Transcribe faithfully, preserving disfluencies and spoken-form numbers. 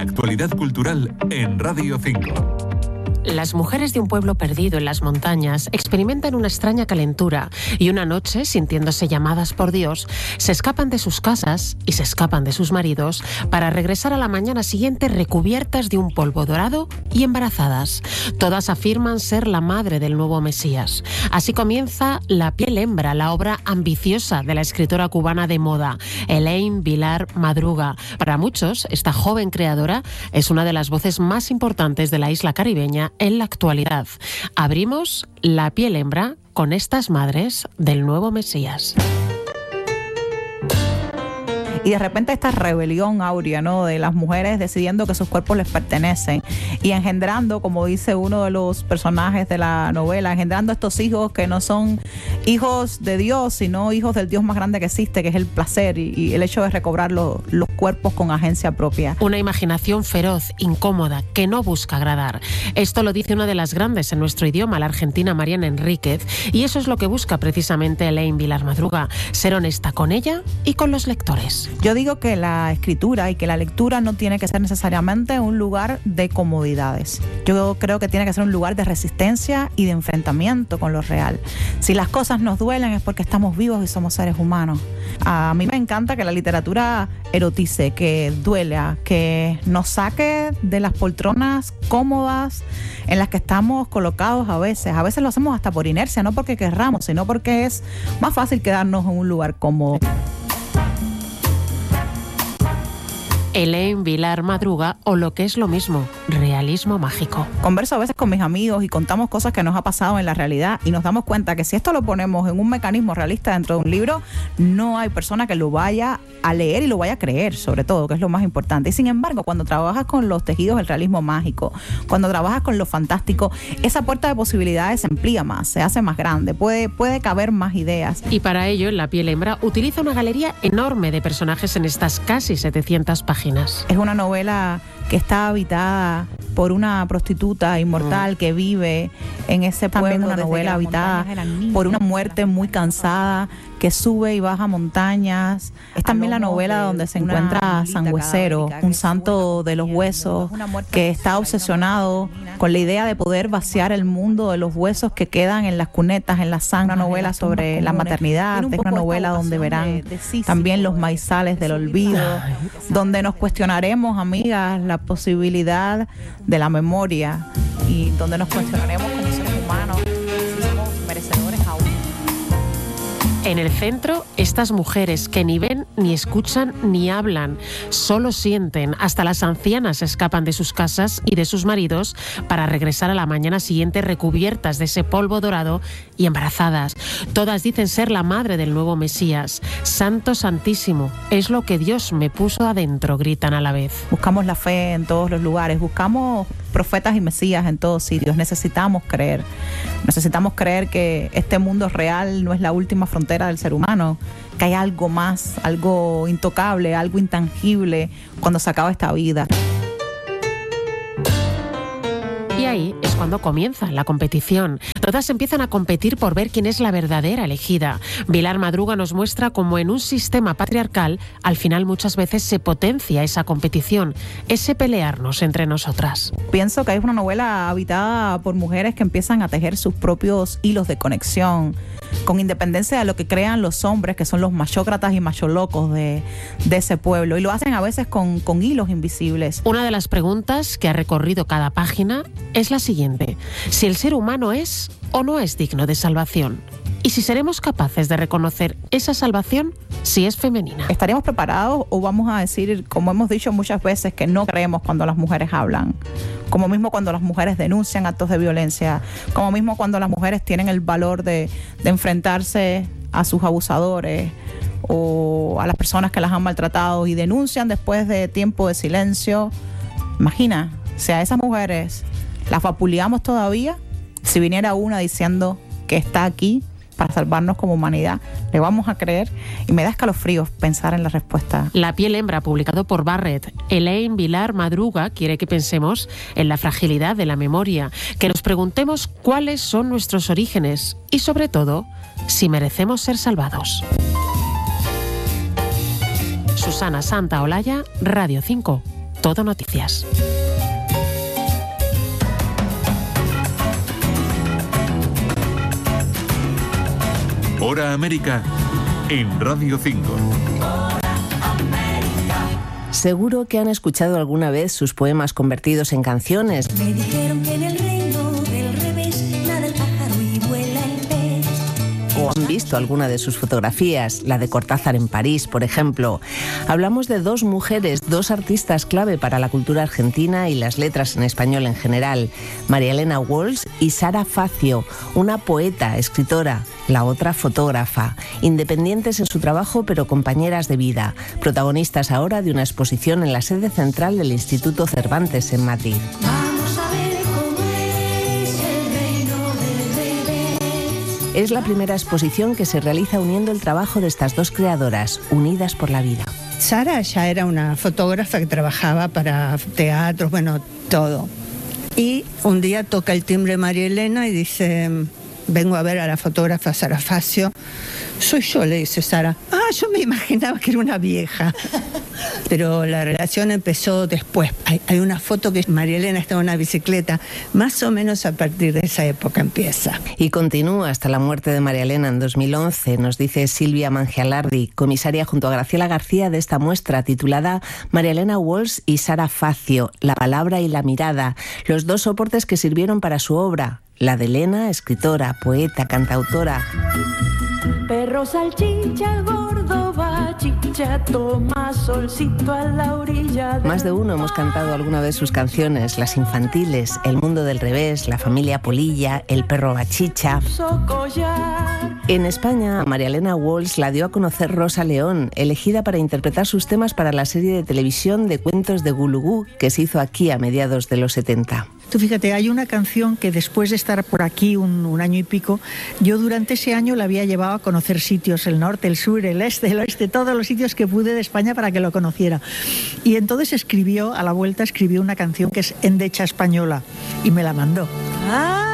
actualidad cultural en Radio cinco. Las mujeres de un pueblo perdido en las montañas experimentan una extraña calentura y una noche, sintiéndose llamadas por Dios, se escapan de sus casas y se escapan de sus maridos para regresar a la mañana siguiente recubiertas de un polvo dorado y embarazadas. Todas afirman ser la madre del nuevo Mesías. Así comienza La piel hembra, la obra ambiciosa de la escritora cubana de moda, Elaine Vilar Madruga. Para muchos, esta joven creadora es una de las voces más importantes de la isla caribeña en la actualidad. Abrimos La piel hembra con estas madres del nuevo Mesías. Y de repente esta rebelión áurea, ¿no?, de las mujeres decidiendo que sus cuerpos les pertenecen y engendrando, como dice uno de los personajes de la novela, engendrando estos hijos que no son hijos de Dios, sino hijos del Dios más grande que existe, que es el placer y, y el hecho de recobrar lo, los cuerpos con agencia propia. Una imaginación feroz, incómoda, que no busca agradar. Esto lo dice una de las grandes en nuestro idioma, la argentina Mariana Enríquez, y eso es lo que busca precisamente Elaine Vilar Madruga, ser honesta con ella y con los lectores. Yo digo que la escritura y que la lectura no tiene que ser necesariamente un lugar de comodidades. Yo creo que tiene que ser un lugar de resistencia y de enfrentamiento con lo real. Si las cosas nos duelen es porque estamos vivos y somos seres humanos. A mí me encanta que la literatura erotice, que duela, que nos saque de las poltronas cómodas en las que estamos colocados a veces. A veces lo hacemos hasta por inercia, no porque querramos, sino porque es más fácil quedarnos en un lugar cómodo. Elaine Vilar Madruga, o lo que es lo mismo, realismo mágico. Converso a veces con mis amigos y contamos cosas que nos ha pasado en la realidad y nos damos cuenta que si esto lo ponemos en un mecanismo realista dentro de un libro, no hay persona que lo vaya a leer y lo vaya a creer, sobre todo, que es lo más importante. Y sin embargo, cuando trabajas con los tejidos del realismo mágico, cuando trabajas con lo fantástico, esa puerta de posibilidades se amplía más, se hace más grande, puede, puede caber más ideas. Y para ello, en La piel hembra utiliza una galería enorme de personajes en estas casi setecientas páginas. Es una novela que está habitada por una prostituta inmortal mm. que vive en ese pueblo, una novela habitada por una muerte muy cansada que sube y baja montañas. Es también la novela donde se encuentra San Huesero, un santo de los huesos que está obsesionado con la idea de poder vaciar el mundo de los huesos que quedan en las cunetas, en la sangre. Una novela sobre la maternidad, es una novela donde verán también los maizales del olvido, donde nos cuestionaremos, amigas, la posibilidad de la memoria y donde nos cuestionaremos como seres humanos si somos merecedores aún. En el centro, estas mujeres que ni ven, ni escuchan, ni hablan, solo sienten. Hasta las ancianas escapan de sus casas y de sus maridos para regresar a la mañana siguiente recubiertas de ese polvo dorado y embarazadas. Todas dicen ser la madre del nuevo Mesías. Santo Santísimo, es lo que Dios me puso adentro, gritan a la vez. Buscamos la fe en todos los lugares, buscamos profetas y mesías en todos sitios. Necesitamos creer, necesitamos creer que este mundo real no es la última frontera del ser humano, que hay algo más, algo intocable, algo intangible cuando se acaba esta vida. Y ahí es cuando comienza la competición. Todas empiezan a competir por ver quién es la verdadera elegida. Vilar Madruga nos muestra cómo en un sistema patriarcal, al final muchas veces se potencia esa competición, ese pelearnos entre nosotras. Pienso que es una novela habitada por mujeres que empiezan a tejer sus propios hilos de conexión, con independencia de lo que crean los hombres, que son los machócratas y macholocos de, de ese pueblo. Y lo hacen a veces con, con hilos invisibles. Una de las preguntas que ha recorrido cada página es la siguiente: si el ser humano es o no es digno de salvación, y si seremos capaces de reconocer esa salvación si es femenina. ¿Estaríamos preparados o vamos a decir, como hemos dicho muchas veces, que no creemos cuando las mujeres hablan? Como mismo cuando las mujeres denuncian actos de violencia, como mismo cuando las mujeres tienen el valor de, de enfrentarse a sus abusadores o a las personas que las han maltratado y denuncian después de tiempo de silencio. Imagina, si a esas mujeres las vapuleamos todavía, si viniera una diciendo que está aquí para salvarnos como humanidad, le vamos a creer. Y me da escalofríos pensar en la respuesta. La piel hembra, publicado por Barrett. Elaine Vilar Madruga quiere que pensemos en la fragilidad de la memoria, que nos preguntemos cuáles son nuestros orígenes y, sobre todo, si merecemos ser salvados. Susana Santaolalla, Radio cinco. Todo Noticias. Hora América en Radio cinco. Seguro que han escuchado alguna vez sus poemas convertidos en canciones. Me dijeron que en el reino del revés nada el pájaro y vuela el pez. O han visto alguna de sus fotografías, la de Cortázar en París, por ejemplo. Hablamos de dos mujeres, dos artistas clave para la cultura argentina y las letras en español en general. María Elena Walsh y Sara Facio, una poeta, escritora, la otra fotógrafa, independientes en su trabajo pero compañeras de vida, protagonistas ahora de una exposición en la sede central del Instituto Cervantes en Madrid. Vamos a ver cómo es el reino del revés. Es la primera exposición que se realiza uniendo el trabajo de estas dos creadoras, unidas por la vida. Sara ya era una fotógrafa que trabajaba para teatros, bueno, todo. Y un día toca el timbre María Elena y dice: vengo a ver a la fotógrafa Sara Facio. Soy yo, le dice Sara. Ah, yo me imaginaba que era una vieja. Pero la relación empezó después. Hay, hay una foto que María Elena está en una bicicleta. Más o menos a partir de esa época empieza. Y continúa hasta la muerte de María Elena en dos mil once, nos dice Silvia Mangialardi, comisaria junto a Graciela García de esta muestra titulada María Elena Walsh y Sara Facio, la palabra y la mirada, los dos soportes que sirvieron para su obra. La de Elena, escritora, poeta, cantautora. Perro salchicha, gordo bachicha, toma solcito a la orilla. Más de uno hemos cantado alguna vez sus canciones, las infantiles, El mundo del revés, La familia Polilla, El perro bachicha. En España, a María Elena Walsh la dio a conocer Rosa León, elegida para interpretar sus temas para la serie de televisión de cuentos de Gulugú, que se hizo aquí a mediados de los setenta. Tú fíjate, hay una canción que después de estar por aquí un, un año y pico, yo durante ese año la había llevado a conocer sitios, el norte, el sur, el este, el oeste, todos los sitios que pude de España para que lo conociera. Y entonces escribió, a la vuelta escribió una canción que es Endecha Española y me la mandó. ¡Ah!